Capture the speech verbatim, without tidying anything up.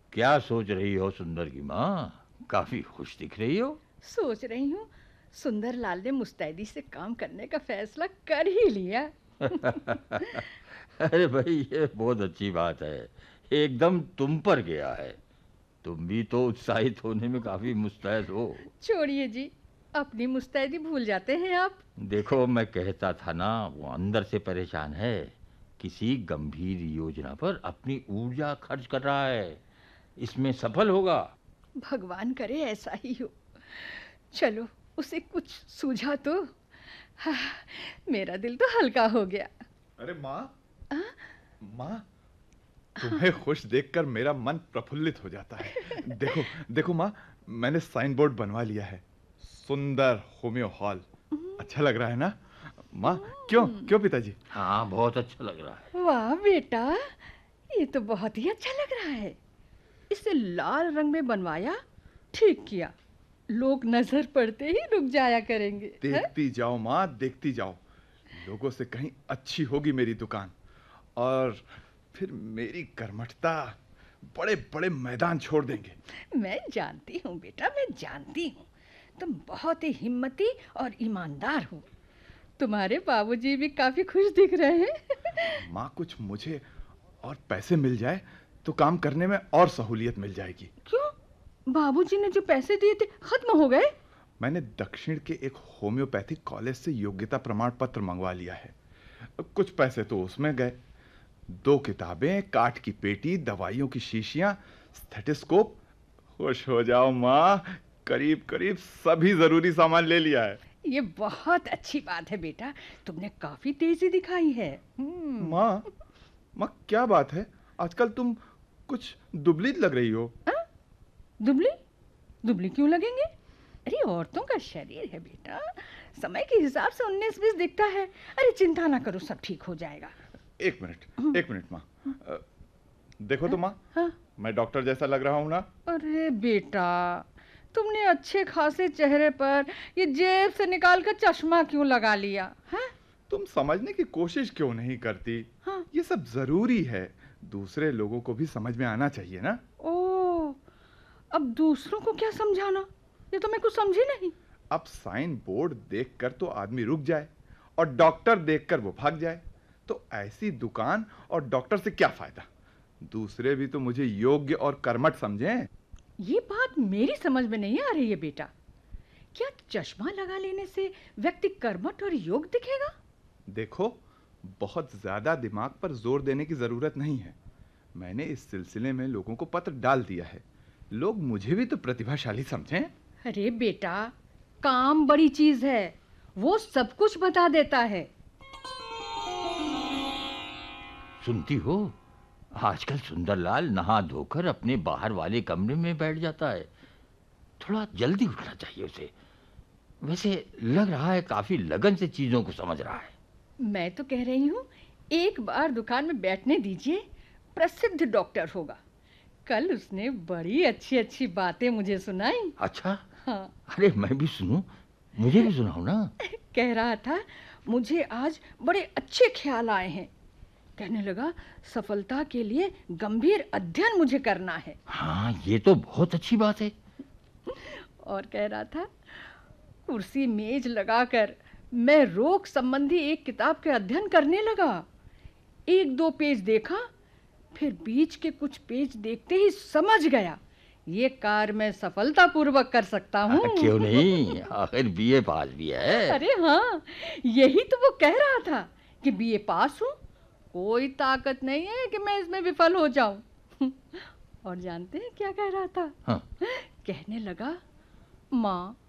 क्या सोच रही हो सुंदर की माँ? काफी खुश दिख रही हो। सोच रही हूँ सुंदरलाल ने मुस्तैदी से काम करने का फैसला कर ही लिया। अरे भाई, ये बहुत अच्छी बात है। एकदम तुम पर गया है। तुम भी तो उत्साहित होने में काफी मुस्तैद हो। छोड़िए जी, अपनी मुस्तैदी भूल जाते हैं आप। देखो, मैं कहता था ना, वो अंदर से परेशान है। किसी गंभीर योजना पर अपनी ऊर्जा खर्च कर रहा है। इसमें सफल होगा। भगवान करे ऐसा ही हो। चलो, उसे कुछ सूझा तो। हाँ, मेरा दिल तो हल्का हो गया। अरे माँ, हाँ? माँ, हाँ। तुम्हें खुश देखकर मेरा मन प्रफुल्लित हो जाता है। देखो, देखो माँ, मैंने साइन बोर्ड बनवा लिया है। सुंदर होम्यो हॉल। अच्छा लग रहा है ना? माँ, क्यों हम्म, क्यों पिताजी? हाँ, बहुत अच्छा लग रहा है। वाह बेटा, ये तो बहुत ही अच्छा लग रहा है। इसे लाल रंग में बनवाया, ठीक किया। लोग नजर पड़ते ही रुक जाया करेंगे, है? देखती जाओ माँ, देखती जाओ। लोगों से कहीं अच्छी होगी मेरी दुकान। और फिर मेरी कर्मठता बड़े बड़े मैदान छोड़ देंगे। मैं जानती हूँ बेटा, मैं जानती हूँ। तुम बहुत ही हिम्मती और ईमानदार हो। तुम्हारे बाबूजी भी काफी खुश दिख रहे हैं। माँ, कुछ मुझे और पैसे मिल जाए तो काम करने में और सहूलियत मिल जाएगी। क्यों? बाबूजी ने जो पैसे दिए थे खत्म हो गए? मैंने दक्षिण के एक होम्योपैथिक कॉलेज से योग्यता प्रमाण पत्र मंगवा लिया है। कुछ पैसे तो उसमें गए। दो किताबें, काठ की पेटी, दवाइयों की शीशियां, स्टेथोस्कोप। खुश हो जाओ माँ, करीब करीब सभी जरूरी सामान ले लिया है। ये बहुत अच्छी बात है बेटा, तुमने काफी तेजी दिखाई है। हम्म। माँ, माँ, क्या बात है? आजकल तुम कुछ दुबली लग रही हो। हाँ? दुबली? दुबली क्यों लगेंगे? अरे औरतों का शरीर है बेटा, समय के हिसाब से उन्नीस बीस दिखता है। अरे चिंता ना करो, सब ठीक हो जाएगा। एक मिनट, हम्म, एक मिनट माँ। अ, देखो हाँ? तो माँ, हाँ? मैं डॉक्टर जैसा लग रहा हूँ ना? अरे बेटा, तुमने अच्छे खासे चेहरे पर ये जेब से निकाल कर चश्मा क्यों लगा लिया है? तुम समझने की कोशिश क्यों नहीं करती? हाँ? ये सब जरूरी है। दूसरे लोगों को भी समझ में आना चाहिए ना। ओ, अब दूसरों को क्या समझाना? ये तो मैं कुछ समझी नहीं। अब साइन बोर्ड देखकर तो आदमी रुक जाए और डॉक्टर देखकर वो भाग जाए, तो ऐसी दुकान और डॉक्टर से क्या फायदा? दूसरे भी तो मुझे योग्य और कर्मठ समझें। ये बात मेरी समझ में नहीं आ रही है बेटा। क्या चश्मा लगा लेने से व्यक्ति कर्मठ और योग्य दिखेगा? देखो, बहुत ज्यादा दिमाग पर जोर देने की जरूरत नहीं है। मैंने इस सिलसिले में लोगों को पत्र डाल दिया है। लोग मुझे भी तो प्रतिभाशाली समझें। अरे बेटा, काम बड़ी चीज है, वो सब कुछ बता देता है। सुनती हो? आजकल सुंदरलाल नहा धोकर अपने बाहर वाले कमरे में बैठ जाता है। थोड़ा जल्दी उठना चाहिए उसे। वैसे लग रहा है काफी लगन से चीजों को समझ रहा है। मैं तो कह रही हूँ, एक बार दुकान में बैठने दीजिए, प्रसिद्ध डॉक्टर होगा। कल उसने बड़ी अच्छी अच्छी बातें मुझे सुनाई। अच्छा? हाँ। अरे मैं भी सुनूं, मुझे भी सुनाओ ना। कह रहा था, मुझे आज बड़े अच्छे ख्याल आए हैं। कहने लगा, सफलता के लिए गंभीर अध्ययन मुझे करना है। हाँ, ये तो बहुत अच्छी बात है। और कह रहा था, कुर्सी मेज लगाकर मैं रोग संबंधी एक किताब के अध्ययन करने लगा। एक दो पेज देखा, फिर बीच के कुछ पेज देखते ही समझ गया, ये कार्य मैं सफलतापूर्वक कर सकता हाँ, हूँ। क्यों नहीं, आखिर बीए पास भी है। अरे हाँ, यही तो वो कह रहा था कि बीए पास हूँ, कोई ताकत नहीं है कि मैं इसमें विफल हो जाऊं। और जानते हैं क्या कह रहा था? हाँ। कहने लगा, माँ,